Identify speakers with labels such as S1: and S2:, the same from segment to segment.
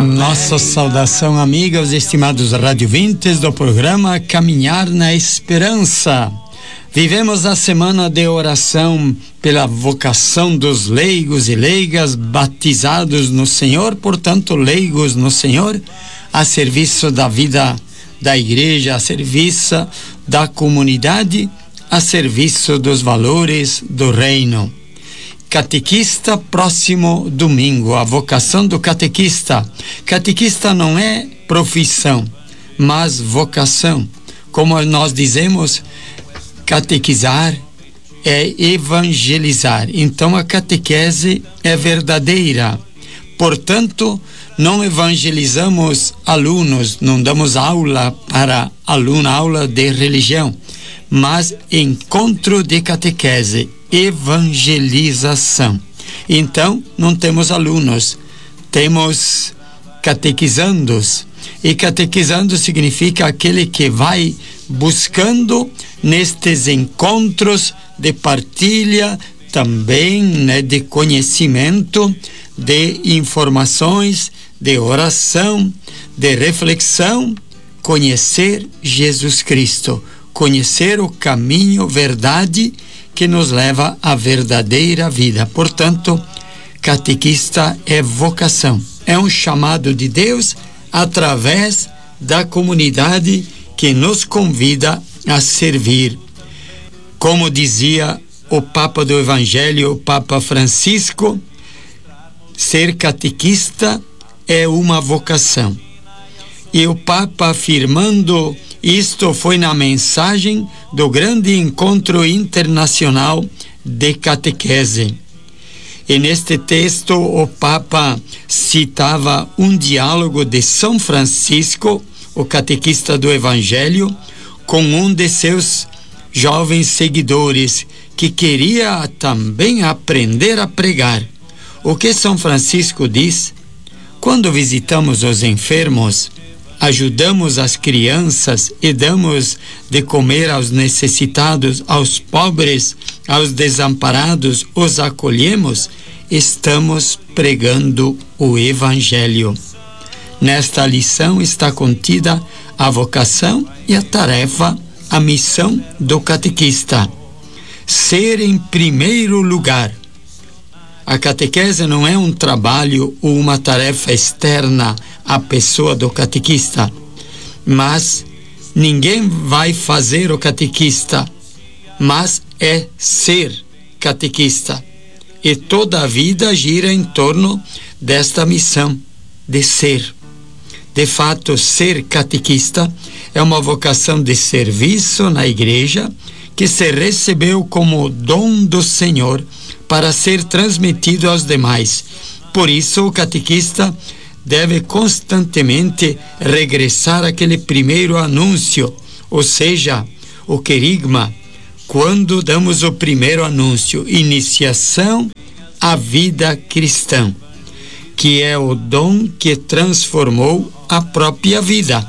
S1: Nossa saudação, amiga, aos estimados radiovintes do programa Caminhar na Esperança. Vivemos a semana de oração pela vocação dos leigos e leigas batizados no Senhor, portanto, leigos no Senhor, a serviço da vida da igreja, a serviço da comunidade, a serviço dos valores do reino. Catequista, próximo domingo, a vocação do catequista. Catequista não é profissão, mas vocação. Como nós dizemos, catequizar é evangelizar. Então a catequese é verdadeira. Portanto, não evangelizamos alunos, não damos aula para aluno, aula de religião, mas encontro de catequese, evangelização. Então, não temos alunos, temos catequizandos. E catequizando significa aquele que vai buscando nestes encontros de partilha, também, de conhecimento, de informações, de oração, de reflexão, conhecer Jesus Cristo, conhecer o caminho, verdade, que nos leva à verdadeira vida. Portanto, catequista é vocação, é um chamado de Deus através da comunidade que nos convida a servir. Como dizia o Papa do Evangelho, o Papa Francisco, ser catequista é uma vocação. E o Papa, afirmando isto, foi na mensagem do grande encontro internacional de catequese. E neste texto o Papa citava um diálogo de São Francisco, o catequista do Evangelho, com um de seus jovens seguidores que queria também aprender a pregar. O que São Francisco diz? Quando visitamos os enfermos, ajudamos as crianças e damos de comer aos necessitados, aos pobres, aos desamparados, os acolhemos, estamos pregando o Evangelho. Nesta lição está contida a vocação e a tarefa, a missão do catequista. Ser em primeiro lugar. A catequese não é um trabalho ou uma tarefa externa à pessoa do catequista, mas ninguém vai fazer o catequista, mas é ser catequista. E toda a vida gira em torno desta missão de ser. De fato, ser catequista é uma vocação de serviço na igreja que se recebeu como dom do Senhor para ser transmitido aos demais. Por isso, o catequista deve constantemente regressar àquele primeiro anúncio, ou seja, o querigma, quando damos o primeiro anúncio, iniciação à vida cristã, que é o dom que transformou a própria vida.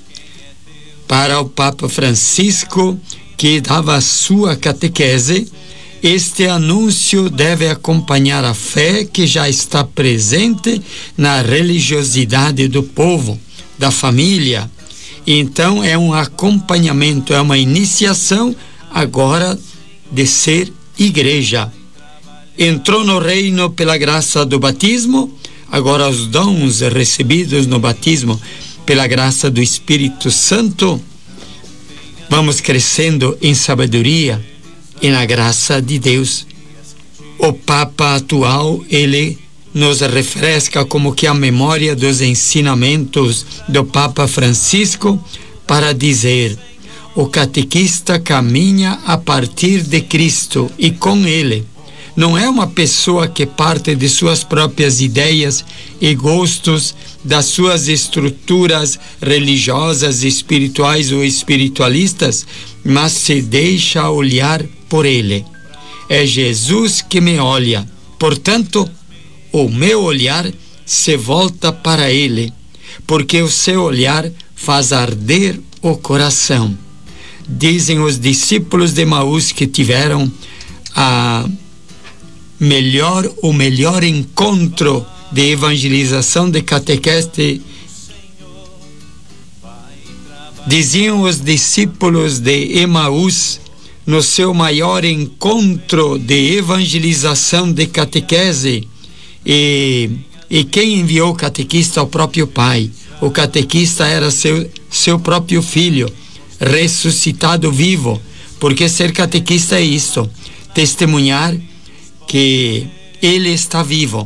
S1: Para o Papa Francisco, que dava a sua catequese, este anúncio deve acompanhar a fé que já está presente na religiosidade do povo, da família. Então é um acompanhamento, é uma iniciação agora de ser igreja. Entrou no reino pela graça do batismo, agora os dons recebidos no batismo pela graça do Espírito Santo, vamos crescendo em sabedoria e na graça de Deus. O Papa atual, ele nos refresca como que a memória dos ensinamentos do Papa Francisco para dizer: o catequista caminha a partir de Cristo e com ele. Não é uma pessoa que parte de suas próprias ideias e gostos, das suas estruturas religiosas, espirituais ou espiritualistas, mas se deixa olhar por ele. É Jesus que me olha, portanto, o meu olhar se volta para ele, porque o seu olhar faz arder o coração. Dizem os discípulos de Emaús que tiveram o melhor encontro de evangelização, de catequese. Diziam os discípulos de Emaús, no seu maior encontro de evangelização, de catequese, e quem enviou o catequista? O próprio Pai. O catequista era seu próprio filho, ressuscitado vivo, porque ser catequista é isto: testemunhar que ele está vivo,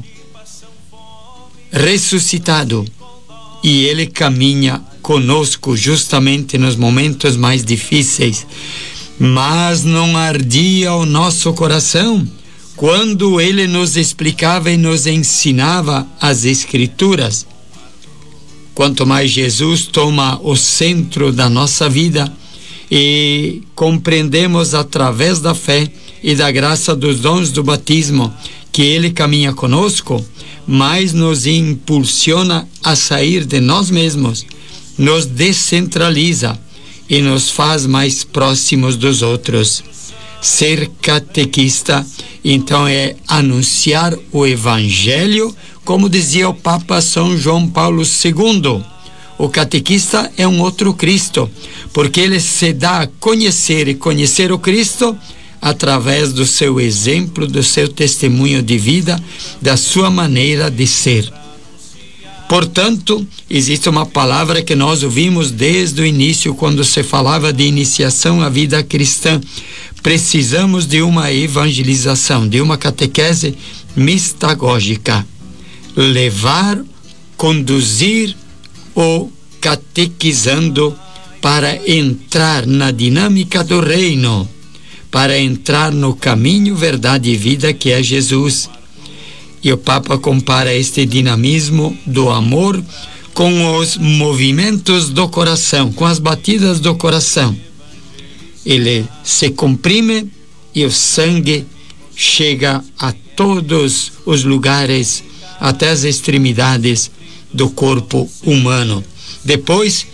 S1: ressuscitado, e ele caminha conosco justamente nos momentos mais difíceis. Mas não ardia o nosso coração quando ele nos explicava e nos ensinava as Escrituras. Quanto mais Jesus toma o centro da nossa vida e compreendemos através da fé e da graça dos dons do batismo que ele caminha conosco, mais nos impulsiona a sair de nós mesmos, nos descentraliza e nos faz mais próximos dos outros. Ser catequista, então, é anunciar o Evangelho, como dizia o Papa São João Paulo II. O catequista é um outro Cristo, porque ele se dá a conhecer e conhecer o Cristo através do seu exemplo, do seu testemunho de vida, da sua maneira de ser. Portanto, existe uma palavra que nós ouvimos desde o início, quando se falava de iniciação à vida cristã. Precisamos de uma evangelização, de uma catequese mistagógica. Levar, conduzir o catequizando para entrar na dinâmica do reino, para entrar no caminho, verdade e vida que é Jesus. E o Papa compara este dinamismo do amor com os movimentos do coração, com as batidas do coração. Ele se comprime e o sangue chega a todos os lugares, até as extremidades do corpo humano. Depois,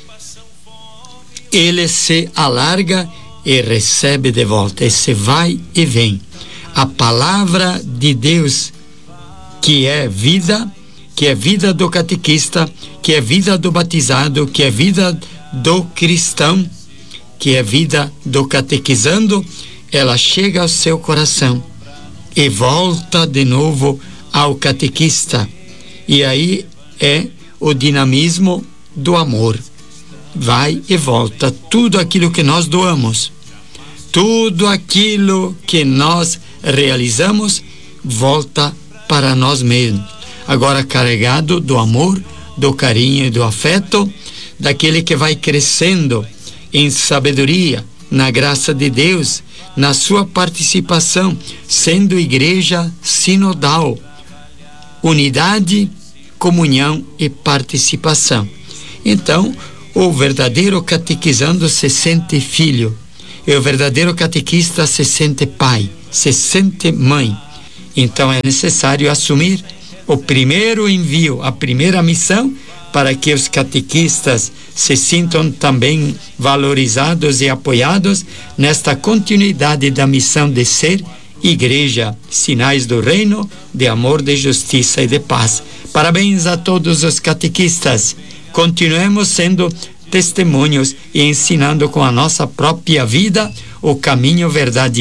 S1: ele se alarga e recebe de volta, e se vai e vem. A palavra de Deus, que é vida do catequista, que é vida do batizado, que é vida do cristão, que é vida do catequizando, ela chega ao seu coração e volta de novo ao catequista. E aí é o dinamismo do amor. Vai e volta. Tudo aquilo que nós doamos, tudo aquilo que nós realizamos, volta para nós mesmos. Agora carregado do amor, do carinho e do afeto daquele que vai crescendo em sabedoria, na graça de Deus, na sua participação, sendo igreja sinodal. Unidade, comunhão e participação. Então, o verdadeiro catequizando se sente filho, e o verdadeiro catequista se sente pai, se sente mãe. Então é necessário assumir o primeiro envio, a primeira missão, para que os catequistas se sintam também valorizados e apoiados nesta continuidade da missão de ser igreja, sinais do reino, de amor, de justiça e de paz. Parabéns a todos os catequistas. Continuemos sendo testemunhos e ensinando com a nossa própria vida o caminho, verdade